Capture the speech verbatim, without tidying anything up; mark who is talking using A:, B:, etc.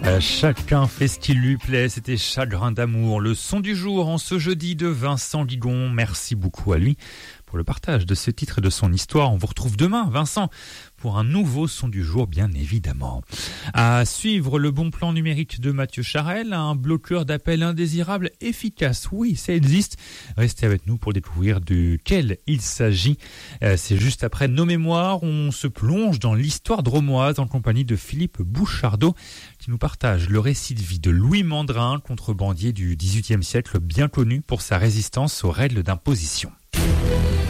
A: Euh, chacun fait ce qui lui plaît, c'était Chagrin d'amour, le son du jour en ce jeudi de Vincent Guigon. Merci beaucoup à lui pour le partage de ce titre et de son histoire. On vous retrouve demain, Vincent, pour un nouveau son du jour, bien évidemment. À suivre le bon plan numérique de Mathieu Charel, un bloqueur d'appel indésirable efficace. Oui, ça existe. Restez avec nous pour découvrir de quel il s'agit. Euh, c'est juste après nos mémoires. On se plonge dans l'histoire drômoise en compagnie de Philippe Bouchardot, qui nous partage le récit de vie de Louis Mandrin, contrebandier du dix-huitième siècle, bien connu pour sa résistance aux règles d'imposition.